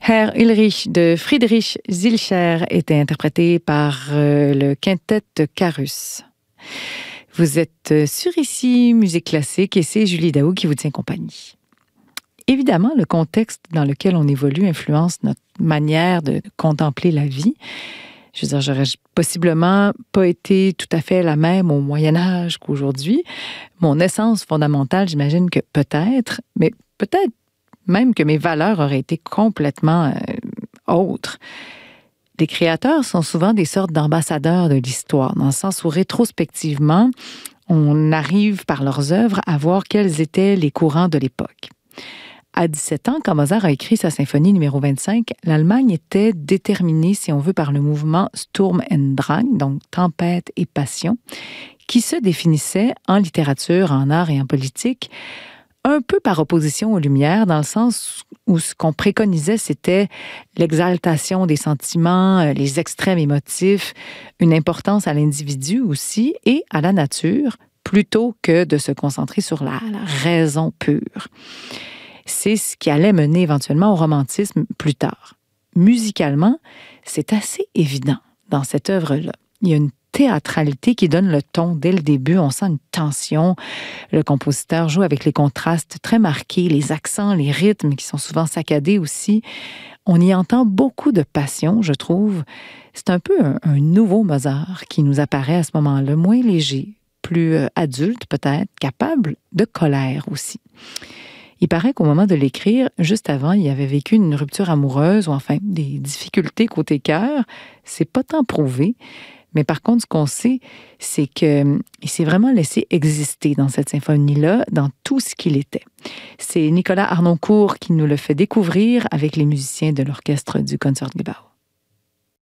Herr Ulrich de Friedrich Zilcher était interprété par le quintet de Carus. Vous êtes sur ici, Musique classique, et c'est Julie Daou qui vous tient compagnie. Évidemment, le contexte dans lequel on évolue influence notre manière de contempler la vie. Je veux dire, j'aurais possiblement pas été tout à fait la même au Moyen Âge qu'aujourd'hui. Mon essence fondamentale, j'imagine que peut-être, mais peut-être même que mes valeurs auraient été complètement autres. Les créateurs sont souvent des sortes d'ambassadeurs de l'histoire, dans le sens où rétrospectivement, on arrive par leurs œuvres à voir quels étaient les courants de l'époque. À 17 ans, quand Mozart a écrit sa symphonie numéro 25, l'Allemagne était déterminée, si on veut, par le mouvement Sturm und Drang, donc tempête et passion, qui se définissait en littérature, en art et en politique, un peu par opposition aux Lumières, dans le sens où ce qu'on préconisait, c'était l'exaltation des sentiments, les extrêmes émotifs, une importance à l'individu aussi et à la nature, plutôt que de se concentrer sur la raison pure. C'est ce qui allait mener éventuellement au romantisme plus tard. Musicalement, c'est assez évident dans cette œuvre-là. Il y a une théâtralité qui donne le ton dès le début. On sent une tension. Le compositeur joue avec les contrastes très marqués, les accents, les rythmes qui sont souvent saccadés aussi. On y entend beaucoup de passion, je trouve. C'est un peu un nouveau Mozart qui nous apparaît à ce moment-là, moins léger, plus adulte peut-être, capable de colère aussi. Il paraît qu'au moment de l'écrire, juste avant, il avait vécu une rupture amoureuse ou enfin des difficultés côté cœur. C'est pas tant prouvé. Mais par contre, ce qu'on sait, c'est qu'il s'est vraiment laissé exister dans cette symphonie-là, dans tout ce qu'il était. C'est Nicolas Harnoncourt qui nous le fait découvrir avec les musiciens de l'orchestre du Concertgebouw.